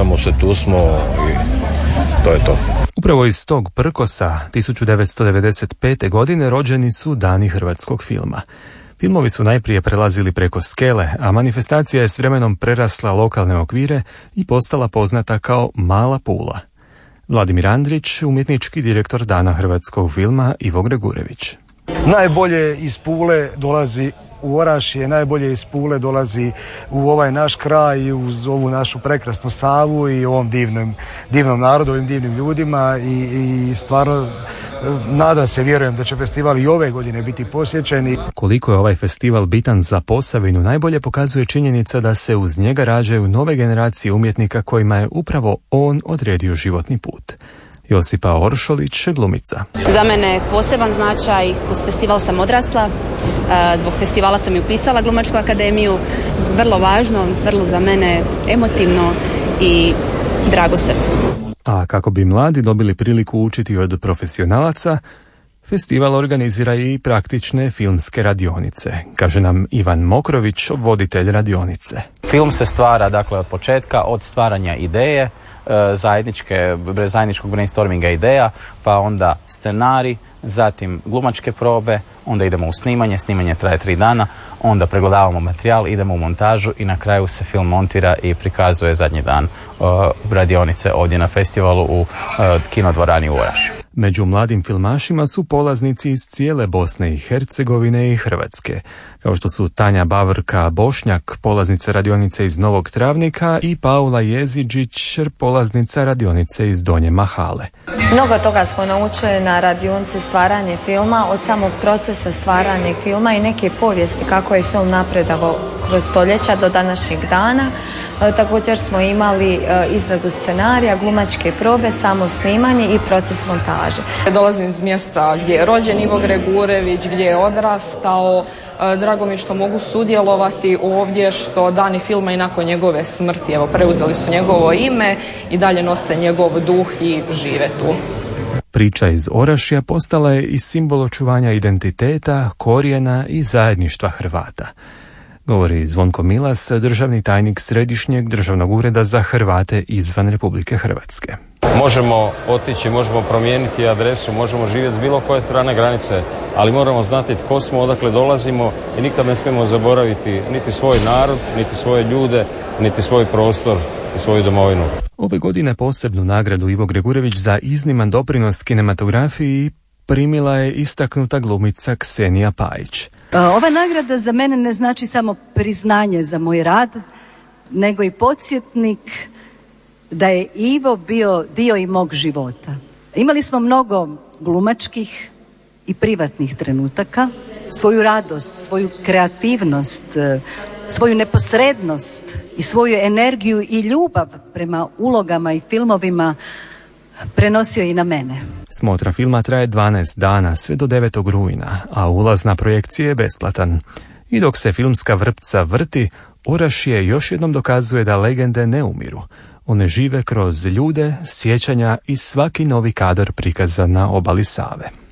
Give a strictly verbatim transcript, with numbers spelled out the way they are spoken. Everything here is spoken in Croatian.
zabavljamo se, tu smo i to je to. Upravo iz tog prkosa tisuću devetsto devedeset pete. godine rođeni su Dani hrvatskog filma. Filmovi su najprije prelazili preko skele, a manifestacija je s vremenom prerasla lokalne okvire i postala poznata kao Mala Pula. Vladimir Andrić, umjetnički direktor Dana hrvatskog filma, Ivo Gregurević. Najbolje iz Pule dolazi u Orašje, najbolje iz Pule dolazi u ovaj naš kraj i uz ovu našu prekrasnu Savu i ovom divnom, divnom narodu, ovim divnim ljudima i, i stvarno nadam se, vjerujem da će festival i ove godine biti posjećen. Koliko je ovaj festival bitan za Posavinu najbolje pokazuje činjenica da se uz njega rađaju nove generacije umjetnika kojima je upravo on odredio životni put. Josipa Oršolić, glumica. Za mene poseban značaj, uz festival sam odrasla, zbog festivala sam i upisala Glumačku akademiju, vrlo važno, vrlo za mene emotivno i drago srcu. A kako bi mladi dobili priliku učiti od profesionalaca, festival organizira i praktične filmske radionice, kaže nam Ivan Mokrović, voditelj radionice. Film se stvara dakle od početka, od stvaranja ideje, zajedničke, zajedničkog brainstorminga ideja, pa onda scenarij, zatim glumačke probe, onda idemo u snimanje, snimanje traje tri dana, onda pregledavamo materijal, idemo u montažu i na kraju se film montira i prikazuje zadnji dan uh, radionice ovdje na festivalu u uh, kinodvorani u Orašju. Među mladim filmašima su polaznici iz cijele Bosne i Hercegovine i Hrvatske, kao što su Tanja Bavrka Bošnjak, polaznica radionice iz Novog Travnika, i Paula Jeziđić, polaznica radionice iz Donje Mahale. Mnogo toga smo naučili na radionici stvaranje filma, od samog procesa stvaranja filma i neke povijesti kako je film napredavao kroz stoljeća do današnjeg dana. E, također smo imali e, izradu scenarija, glumačke probe, samo snimanje i proces montaže. Dolazim iz mjesta gdje je rođen Ivo Gregurević, gdje je odrastao. E, drago mi što mogu sudjelovati ovdje, što Dani filma i nakon njegove smrti, evo, preuzeli su njegovo ime i dalje nose njegov duh i žive tu. Priča iz Orašja postala je i simbol očuvanja identiteta, korijena i zajedništva Hrvata. Govori Zvonko Milas, državni tajnik Središnjeg državnog ureda za Hrvate izvan Republike Hrvatske. Možemo otići, možemo promijeniti adresu, možemo živjeti s bilo koje strane granice, ali moramo znati tko smo, odakle dolazimo i nikad ne smijemo zaboraviti niti svoj narod, niti svoje ljude, niti svoj prostor i svoju domovinu. Ove godine posebnu nagradu Ivo Gregurević za izniman doprinos kinematografiji primila je istaknuta glumica Ksenija Pajić. Ova nagrada za mene ne znači samo priznanje za moj rad, nego i podsjetnik da je Ivo bio dio i mog života. Imali smo mnogo glumačkih i privatnih trenutaka, svoju radost, svoju kreativnost, svoju neposrednost i svoju energiju i ljubav prema ulogama i filmovima prenosio i na mene. Smotra filma traje dvanaest dana, sve do devetog rujna, a ulaz na projekcije je besplatan. I dok se filmska vrpca vrti, Orašje još jednom dokazuje da legende ne umiru. One žive kroz ljude, sjećanja i svaki novi kadar prikazan na obali Save.